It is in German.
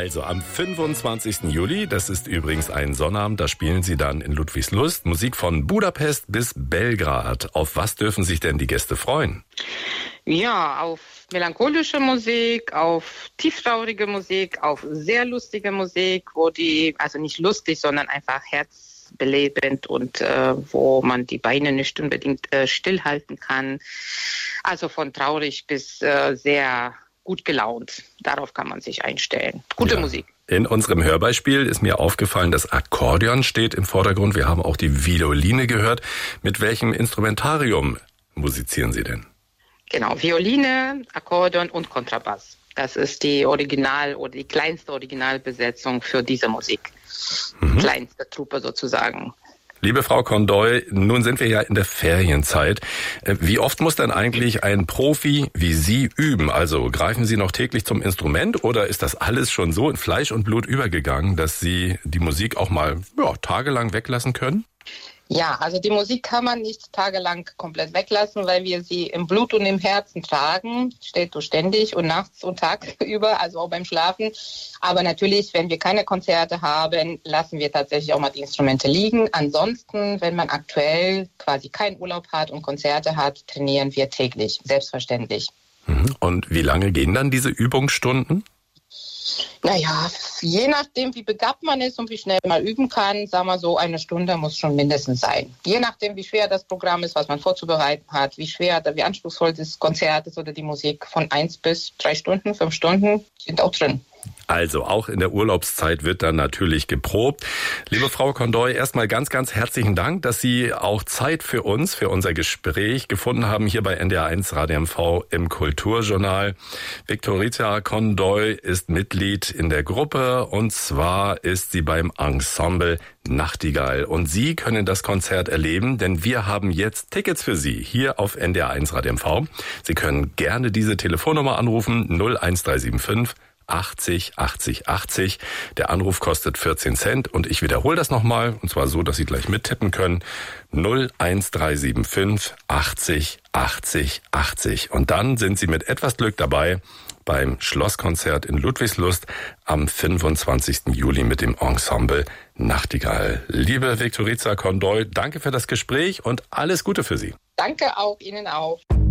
Also am 25. Juli, das ist übrigens ein Sonnabend, da spielen Sie dann in Ludwigslust Musik von Budapest bis Belgrad. Auf was dürfen sich denn die Gäste freuen? Ja, auf melancholische Musik, auf tieftraurige Musik, auf sehr lustige Musik, also nicht lustig, sondern einfach herzbelebend und wo man die Beine nicht unbedingt stillhalten kann. Also von traurig bis sehr gut gelaunt. Darauf kann man sich einstellen. Gute Musik. In unserem Hörbeispiel ist mir aufgefallen, das Akkordeon steht im Vordergrund. Wir haben auch die Violine gehört. Mit welchem Instrumentarium musizieren Sie denn? Genau, Violine, Akkordeon und Kontrabass. Das ist die kleinste Originalbesetzung für diese Musik. Kleinste Truppe sozusagen. Liebe Frau Condoy, nun sind wir ja in der Ferienzeit. Wie oft muss denn eigentlich ein Profi wie Sie üben? Also greifen Sie noch täglich zum Instrument oder ist das alles schon so in Fleisch und Blut übergegangen, dass Sie die Musik auch mal tagelang weglassen können? Ja, also die Musik kann man nicht tagelang komplett weglassen, weil wir sie im Blut und im Herzen tragen, steht so ständig und nachts und tagüber, also auch beim Schlafen. Aber natürlich, wenn wir keine Konzerte haben, lassen wir tatsächlich auch mal die Instrumente liegen. Ansonsten, wenn man aktuell quasi keinen Urlaub hat und Konzerte hat, trainieren wir täglich, selbstverständlich. Und wie lange gehen dann diese Übungsstunden? Naja, je nachdem, wie begabt man ist und wie schnell man üben kann, sagen wir so, 1 Stunde muss schon mindestens sein. Je nachdem, wie schwer das Programm ist, was man vorzubereiten hat, wie anspruchsvoll das Konzert ist oder die Musik, von 1 bis 3 Stunden, 5 Stunden sind auch drin. Also auch in der Urlaubszeit wird dann natürlich geprobt. Liebe Frau Condoy, erstmal ganz, ganz herzlichen Dank, dass Sie auch Zeit für uns, für unser Gespräch gefunden haben hier bei NDR1 Radio MV im Kulturjournal. Viktorica Condoy ist Mitglied in der Gruppe und zwar ist sie beim Ensemble Nachtigall. Und Sie können das Konzert erleben, denn wir haben jetzt Tickets für Sie hier auf NDR1 Radio MV. Sie können gerne diese Telefonnummer anrufen, 01375 80 80 80. Der Anruf kostet 14 Cent und ich wiederhole das nochmal und zwar so, dass Sie gleich mittippen können. 01375 80 80 80. Und dann sind Sie mit etwas Glück dabei beim Schlosskonzert in Ludwigslust am 25. Juli mit dem Ensemble Nachtigall. Liebe Viktorica Condoy, danke für das Gespräch und alles Gute für Sie. Danke auch, Ihnen auch.